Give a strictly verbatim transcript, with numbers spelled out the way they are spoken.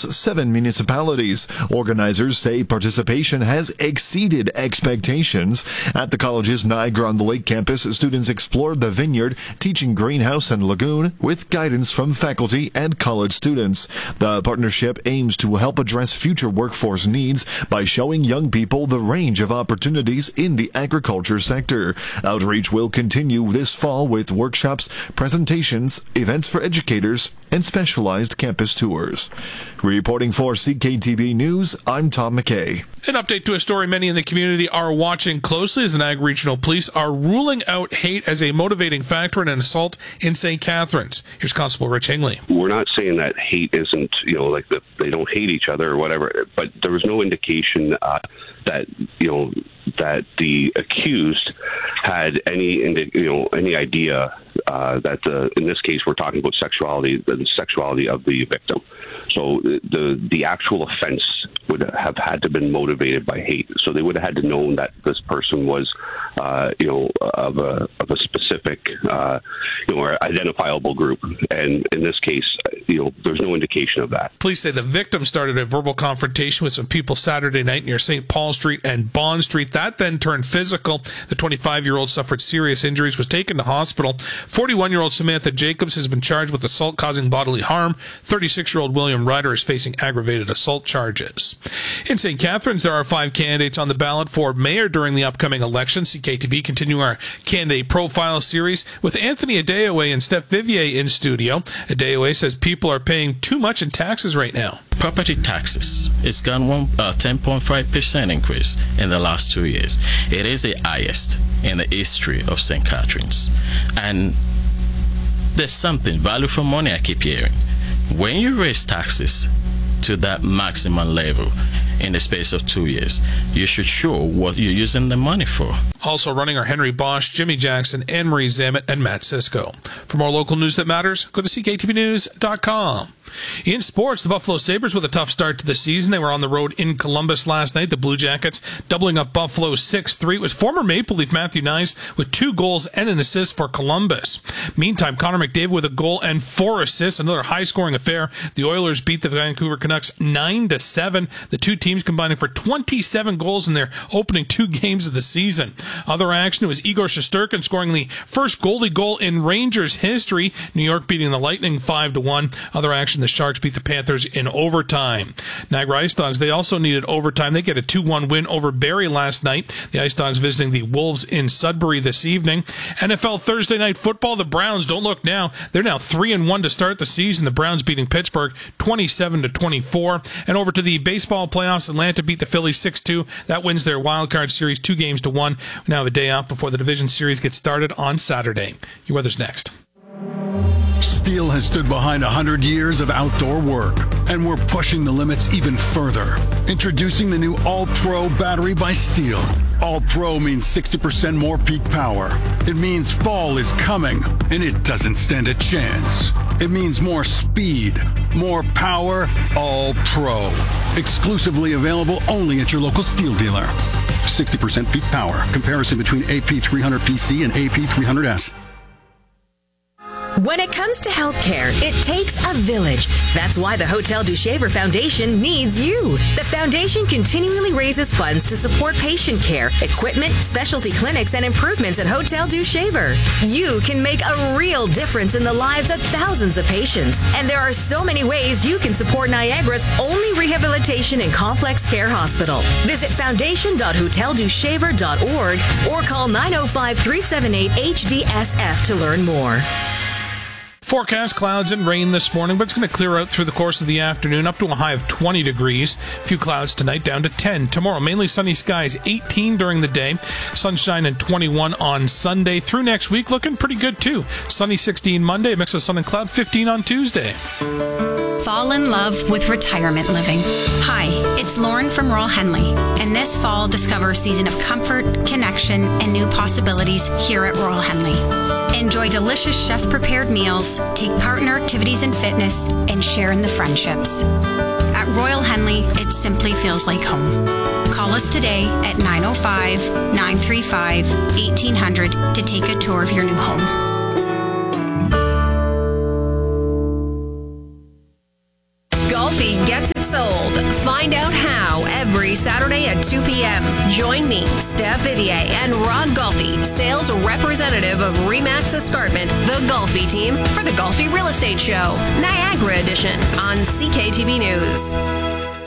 across seven municipalities. Organizers say participation has exceeded expectations. At the college's Niagara-on-the-Lake campus, students explored the vineyard, teaching greenhouse and lagoon with guidance from faculty and college students. The partnership aims to help address future workforce needs by showing young people the range of opportunities in the agriculture sector. Outreach will continue this fall with workshops, presentations, events for educators, and specialized campus tours. Reporting for C K T B News, I'm Tom McKay. An update to a story many in the community are watching closely as the Niagara Regional Police are ruling out hate as a motivating factor in an assault in Saint Catharines. Here's Constable Rich Hingley. We're not saying that hate isn't, you know, like the, they don't hate each other or whatever, but there was no indication uh, that, you know, that the accused had any, you know, any idea uh, that the, in this case we're talking about sexuality, the sexuality of the victim. So the the actual offense would have had to have been motivated by hate. So they would have had to know that this person was, uh, you know, of a of a specific, uh, you know, or identifiable group. And in this case, you know, there's no indication of that. Police say the victim started a verbal confrontation with some people Saturday night near Saint Paul Street and Bond Street. That then turned physical. The twenty-five-year-old suffered serious injuries, was taken to hospital. forty-one-year-old Samantha Jacobs has been charged with assault causing bodily harm. thirty-six-year-old William Ryder is facing aggravated assault charges. In Saint Catharines, there are five candidates on the ballot for mayor during the upcoming election. C K T B continuing our candidate profile series with Anthony Adeoye and Steph Vivier in studio. Adeoye says people are paying too much in taxes right now. Property taxes, it's gone one uh, ten point five percent increase in the last two years. It is the highest in the history of Saint Catharines. And there's something, value for money, I keep hearing. When you raise taxes to that maximum level in the space of two years, you should show what you're using the money for. Also running are Henry Bosch, Jimmy Jackson, Anne-Marie Zamet, and Matt Cisco. For more local news that matters, go to C K T B news dot com. In sports, the Buffalo Sabres with a tough start to the season. They were on the road in Columbus last night. The Blue Jackets doubling up Buffalo six three. It was former Maple Leaf Matthew Nyes with two goals and an assist for Columbus. Meantime, Connor McDavid with a goal and four assists. Another high-scoring affair. The Oilers beat the Vancouver Canucks nine to seven. The two teams combining for twenty-seven goals in their opening two games of the season. Other action, it was Igor Shesterkin scoring the first goalie goal in Rangers history. New York beating the Lightning five to one. Other action, the Sharks beat the Panthers in overtime. Niagara Ice Dogs, they also needed overtime. They get a two one win over Barrie last night. The Ice Dogs visiting the Wolves in Sudbury this evening. N F L Thursday Night Football, the Browns, don't look now. They're now three and one to start the season. The Browns beating Pittsburgh twenty-seven to twenty-four. And over to the baseball playoffs, Atlanta beat the Phillies six two. That wins their wild card series two games to one. Now have a day off before the division series gets started on Saturday. Your weather's next. Steel has stood behind one hundred years of outdoor work, and we're pushing the limits even further. Introducing the new All-Pro battery by Steel. All-Pro means sixty percent more peak power. It means fall is coming, and it doesn't stand a chance. It means more speed, more power, All-Pro. Exclusively available only at your local Steel dealer. sixty percent peak power. Comparison between A P three hundred P C and A P three hundred S. When it comes to healthcare, it takes a village. That's why the Hotel du Shaver Foundation needs you. The foundation continually raises funds to support patient care, equipment, specialty clinics, and improvements at Hotel du Shaver. You can make a real difference in the lives of thousands of patients, and there are so many ways you can support Niagara's only rehabilitation and complex care hospital. Visit foundation dot hotel du shaver dot org or call nine oh five, three seven eight, H D S F to learn more. Forecast clouds and rain this morning, but it's going to clear out through the course of the afternoon, up to a high of twenty degrees. A few clouds tonight, down to ten. Tomorrow, mainly sunny skies, eighteen during the day. Sunshine and twenty-one on Sunday. Through next week, looking pretty good too. Sunny sixteen Monday, a mix of sun and cloud, fifteen on Tuesday. Fall in love with retirement living. Hi, it's Lauren from Royal Henley, and this fall discover a season of comfort, connection, and new possibilities here at Royal Henley. Enjoy delicious chef-prepared meals, take part in our activities and fitness, and share in the friendships. At Royal Henley, it simply feels like home. Call us today at nine oh five, nine three five, eighteen hundred to take a tour of your new home. Golfing gets its Find out how every Saturday at two p.m. Join me, Steph Vivier, and Rod Golfi, sales representative of Remax Escarpment, the Golfi team, for the Golfi Real Estate Show, Niagara Edition on C K T B News.